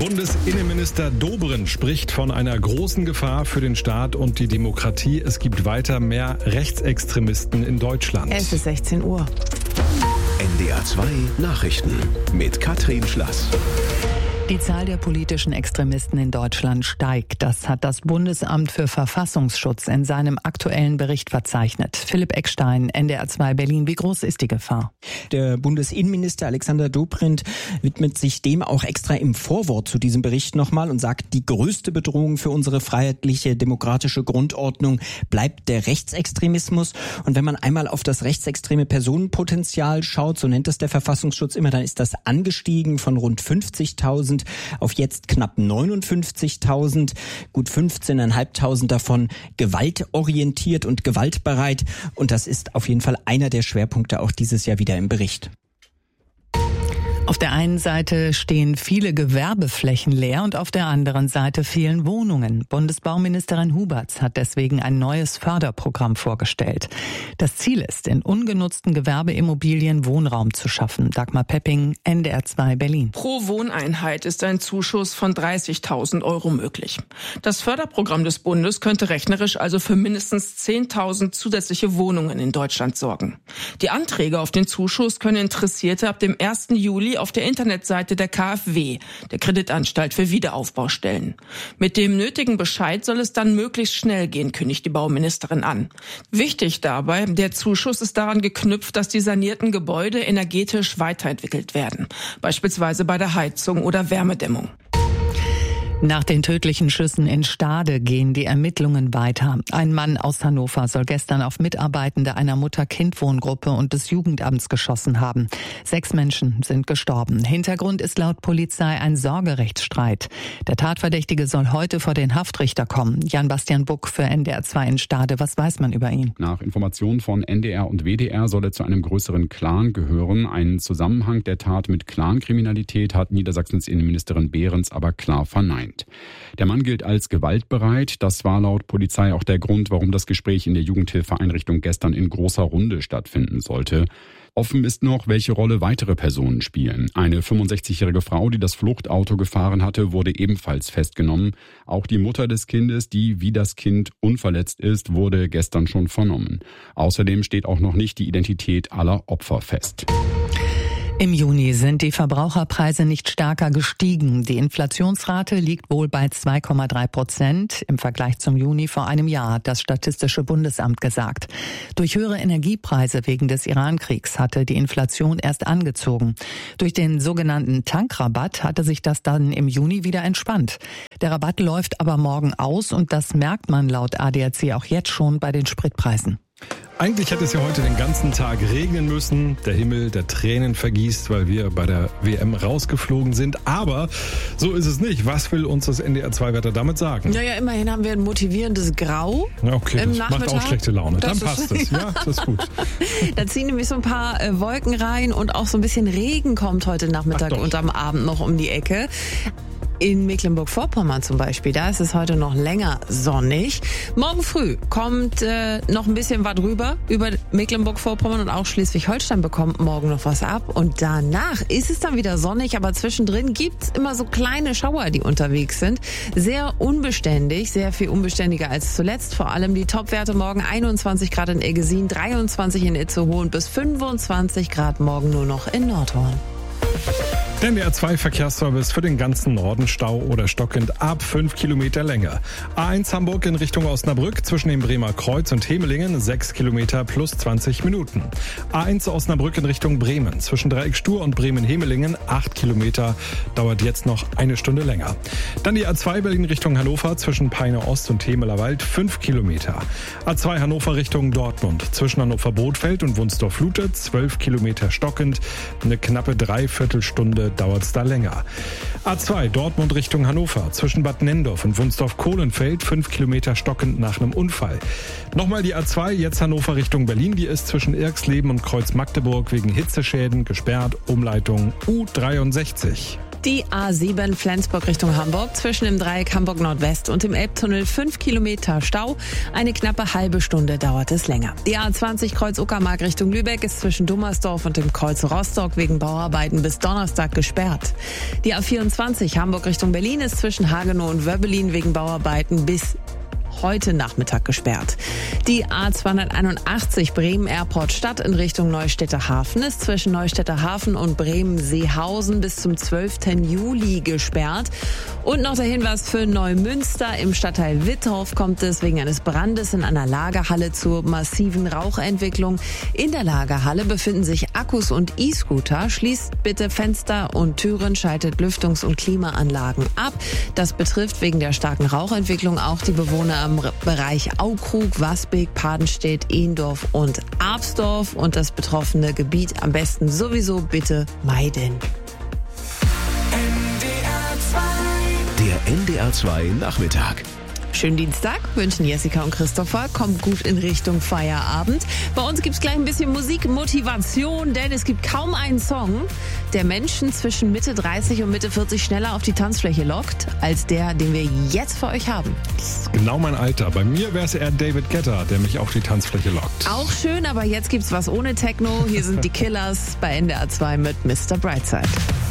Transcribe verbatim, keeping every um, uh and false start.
Bundesinnenminister Dobrindt spricht von einer großen Gefahr für den Staat und die Demokratie. Es gibt weiter mehr Rechtsextremisten in Deutschland. Es ist sechzehn Uhr. N D R zwei Nachrichten mit Katrin Schlass. Die Zahl der politischen Extremisten in Deutschland steigt. Das hat das Bundesamt für Verfassungsschutz in seinem aktuellen Bericht verzeichnet. Philipp Eckstein, N D R zwei Berlin. Wie groß ist die Gefahr? Der Bundesinnenminister Alexander Dobrindt widmet sich dem auch extra im Vorwort zu diesem Bericht nochmal und sagt, die größte Bedrohung für unsere freiheitliche, demokratische Grundordnung bleibt der Rechtsextremismus. Und wenn man einmal auf das rechtsextreme Personenpotenzial schaut, so nennt das der Verfassungsschutz immer, dann ist das angestiegen von rund fünfzigtausend auf jetzt knapp neunundfünfzigtausend, gut fünfzehntausendfünfhundert davon gewaltorientiert und gewaltbereit. Und das ist auf jeden Fall einer der Schwerpunkte auch dieses Jahr wieder im Bericht. Auf der einen Seite stehen viele Gewerbeflächen leer und auf der anderen Seite fehlen Wohnungen. Bundesbauministerin Huberts hat deswegen ein neues Förderprogramm vorgestellt. Das Ziel ist, in ungenutzten Gewerbeimmobilien Wohnraum zu schaffen. Dagmar Pepping, N D R zwei Berlin. Pro Wohneinheit ist ein Zuschuss von dreißigtausend Euro möglich. Das Förderprogramm des Bundes könnte rechnerisch also für mindestens zehntausend zusätzliche Wohnungen in Deutschland sorgen. Die Anträge auf den Zuschuss können Interessierte ab dem ersten Juli auf der Internetseite der K f W, der Kreditanstalt für Wiederaufbau, stellen. Mit dem nötigen Bescheid soll es dann möglichst schnell gehen, kündigt die Bauministerin an. Wichtig dabei, der Zuschuss ist daran geknüpft, dass die sanierten Gebäude energetisch weiterentwickelt werden, beispielsweise bei der Heizung oder Wärmedämmung. Nach den tödlichen Schüssen in Stade gehen die Ermittlungen weiter. Ein Mann aus Hannover soll gestern auf Mitarbeitende einer Mutter-Kind-Wohngruppe und des Jugendamts geschossen haben. Sechs Menschen sind gestorben. Hintergrund ist laut Polizei ein Sorgerechtsstreit. Der Tatverdächtige soll heute vor den Haftrichter kommen. Jan-Bastian Buck für N D R zwei in Stade. Was weiß man über ihn? Nach Informationen von N D R und W D R soll er zu einem größeren Clan gehören. Einen Zusammenhang der Tat mit Clankriminalität hat Niedersachsens Innenministerin Behrens aber klar verneint. Der Mann gilt als gewaltbereit. Das war laut Polizei auch der Grund, warum das Gespräch in der Jugendhilfeeinrichtung gestern in großer Runde stattfinden sollte. Offen ist noch, welche Rolle weitere Personen spielen. Eine fünfundsechzigjährige Frau, die das Fluchtauto gefahren hatte, wurde ebenfalls festgenommen. Auch die Mutter des Kindes, die wie das Kind unverletzt ist, wurde gestern schon vernommen. Außerdem steht auch noch nicht die Identität aller Opfer fest. Im Juni sind die Verbraucherpreise nicht stärker gestiegen. Die Inflationsrate liegt wohl bei zwei Komma drei Prozent im Vergleich zum Juni vor einem Jahr, hat das Statistische Bundesamt gesagt. Durch höhere Energiepreise wegen des Iran-Kriegs hatte die Inflation erst angezogen. Durch den sogenannten Tankrabatt hatte sich das dann im Juni wieder entspannt. Der Rabatt läuft aber morgen aus und das merkt man laut A D A C auch jetzt schon bei den Spritpreisen. Eigentlich hätte es ja heute den ganzen Tag regnen müssen. Der Himmel, der Tränen vergießt, weil wir bei der W M rausgeflogen sind. Aber so ist es nicht. Was will uns das N D R zwei Wetter damit sagen? Naja, immerhin haben wir ein motivierendes Grau. Ja, okay, im das Nachmittag. Macht auch schlechte Laune. Das Dann passt es. Ja, das ist gut. Da ziehen nämlich so ein paar äh, Wolken rein und auch so ein bisschen Regen kommt heute Nachmittag und am Abend noch um die Ecke. In Mecklenburg-Vorpommern zum Beispiel, da ist es heute noch länger sonnig. Morgen früh kommt äh, noch ein bisschen was rüber über Mecklenburg-Vorpommern und auch Schleswig-Holstein bekommt morgen noch was ab. Und danach ist es dann wieder sonnig, aber zwischendrin gibt's immer so kleine Schauer, die unterwegs sind. Sehr unbeständig, sehr viel unbeständiger als zuletzt. Vor allem die Topwerte morgen einundzwanzig Grad in Eggesin, dreiundzwanzig in Itzehoe und bis fünfundzwanzig Grad morgen nur noch in Nordhorn. Der N D R zwei Verkehrsservice für den ganzen Norden Stau oder stockend ab fünf Kilometer Länge. A eins Hamburg in Richtung Osnabrück zwischen dem Bremer Kreuz und Hemelingen sechs Kilometer plus zwanzig Minuten. A eins Osnabrück in Richtung Bremen zwischen Dreieckstuhr und Bremen-Hemelingen acht Kilometer, dauert jetzt noch eine Stunde länger. Dann die A zwei Berlin Richtung Hannover zwischen Peine Ost und Hemeler Wald fünf Kilometer. A zwei Hannover Richtung Dortmund zwischen Hannover-Bodfeld und Wunsdorf-Lute zwölf Kilometer stockend, eine knappe Dreiviertelstunde dauert es da länger. A zwei Dortmund Richtung Hannover zwischen Bad Nendorf und Wunsdorf-Kohlenfeld fünf Kilometer stockend nach einem Unfall. Nochmal die A zwei, jetzt Hannover Richtung Berlin, die ist zwischen Irxleben und Kreuz Magdeburg wegen Hitzeschäden gesperrt, Umleitung U dreiundsechzig. Die A sieben Flensburg Richtung Hamburg, zwischen dem Dreieck Hamburg Nordwest und dem Elbtunnel fünf Kilometer Stau. Eine knappe halbe Stunde dauert es länger. Die A zwanzig Kreuz Uckermark Richtung Lübeck ist zwischen Dummersdorf und dem Kreuz Rostock wegen Bauarbeiten bis Donnerstag gesperrt. Die A vierundzwanzig Hamburg Richtung Berlin ist zwischen Hagenow und Wöbbelin wegen Bauarbeiten bis heute Nachmittag gesperrt. Die A zweihunderteinundachtzig Bremen Airport Stadt in Richtung Neustädter Hafen ist zwischen Neustädter Hafen und Bremen-Seehausen bis zum zwölften Juli gesperrt. Und noch der Hinweis für Neumünster. Im Stadtteil Wittorf kommt es wegen eines Brandes in einer Lagerhalle zur massiven Rauchentwicklung. In der Lagerhalle befinden sich Akkus und E-Scooter. Schließt bitte Fenster und Türen, schaltet Lüftungs- und Klimaanlagen ab. Das betrifft wegen der starken Rauchentwicklung auch die Bewohner im Bereich Aukrug, Wasbeek, Padenstedt, Ehndorf und Absdorf. Und das betroffene Gebiet am besten sowieso bitte meiden. Der N D R zwei Nachmittag. Schönen Dienstag wünschen Jessica und Christopher. Kommt gut in Richtung Feierabend. Bei uns gibt's gleich ein bisschen Musikmotivation, denn es gibt kaum einen Song, der Menschen zwischen Mitte dreißig und Mitte vierzig schneller auf die Tanzfläche lockt, als der, den wir jetzt für euch haben. Das ist genau mein Alter. Bei mir wäre es eher David Guetta, der mich auf die Tanzfläche lockt. Auch schön, aber jetzt gibt's was ohne Techno. Hier sind die Killers bei N D R zwei mit Mister Brightside.